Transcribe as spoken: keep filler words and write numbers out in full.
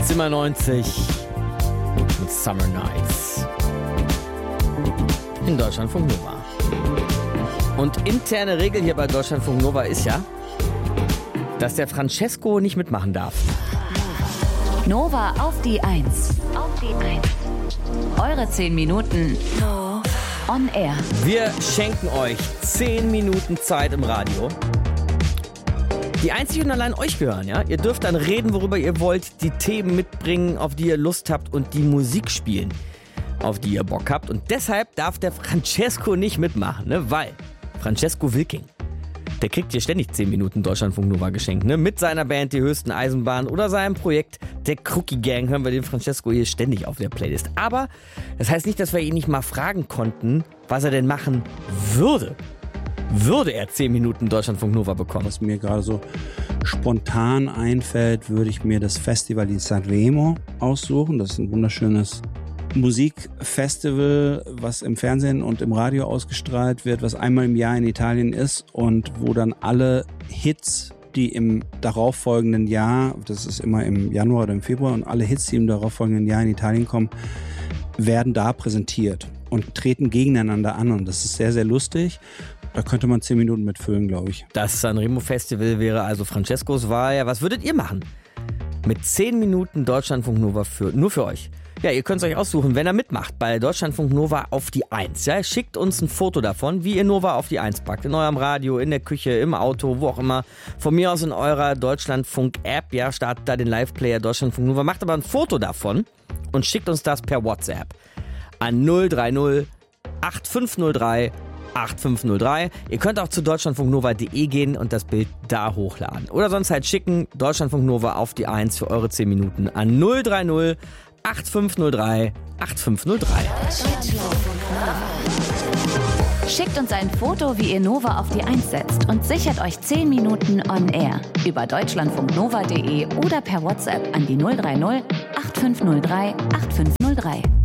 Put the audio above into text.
Zimmer neunzig mit Summer Nights in Deutschlandfunk Nova. Und interne Regel hier bei Deutschlandfunk Nova ist ja, dass der Francesco nicht mitmachen darf. Nova auf die Eins. Auf die Eins. Eure zehn Minuten on air. Wir schenken euch zehn Minuten Zeit im Radio, die einzig und allein euch gehören, ja? Ihr dürft dann reden, worüber ihr wollt, die Themen mitbringen, auf die ihr Lust habt und die Musik spielen, auf die ihr Bock habt. Und deshalb darf der Francesco nicht mitmachen, ne? Weil Francesco Wilking, der kriegt hier ständig zehn Minuten Deutschlandfunk Nova geschenkt, ne? Mit seiner Band Die Höchsten Eisenbahnen oder seinem Projekt der Crookie Gang hören wir den Francesco hier ständig auf der Playlist. Aber das heißt nicht, dass wir ihn nicht mal fragen konnten, was er denn machen würde. Würde er zehn Minuten Deutschlandfunk Nova bekommen? Was mir gerade so spontan einfällt, würde ich mir das Festival di Sanremo aussuchen. Das ist ein wunderschönes Musikfestival, was im Fernsehen und im Radio ausgestrahlt wird, was einmal im Jahr in Italien ist und wo dann alle Hits, die im darauffolgenden Jahr, das ist immer im Januar oder im Februar, und alle Hits, die im darauffolgenden Jahr in Italien kommen, werden da präsentiert und treten gegeneinander an. Und das ist sehr, sehr lustig. Da könnte man zehn Minuten mitfüllen, glaube ich. Das Sanremo-Festival wäre also Francescos Wahl. Ja, was würdet ihr machen? Mit zehn Minuten Deutschlandfunk Nova für, nur für euch. Ja, ihr könnt es euch aussuchen, wenn er mitmacht bei Deutschlandfunk Nova auf die Eins. Ja, schickt uns ein Foto davon, wie ihr Nova auf die Eins packt. In eurem Radio, in der Küche, im Auto, wo auch immer. Von mir aus in eurer Deutschlandfunk-App. Ja, startet da den Live-Player Deutschlandfunk Nova. Macht aber ein Foto davon und schickt uns das per WhatsApp an null drei null acht fünf null drei acht fünf null drei. Ihr könnt auch zu deutschlandfunknova punkt de gehen und das Bild da hochladen. Oder sonst halt schicken, Deutschlandfunk Nova auf die Eins für eure zehn Minuten an null drei null acht fünf null drei acht fünf null drei. Schickt uns ein Foto, wie ihr Nova auf die Eins setzt und sichert euch zehn Minuten on air über deutschlandfunknova punkt de oder per WhatsApp an die null drei null acht fünf null drei acht fünf null drei.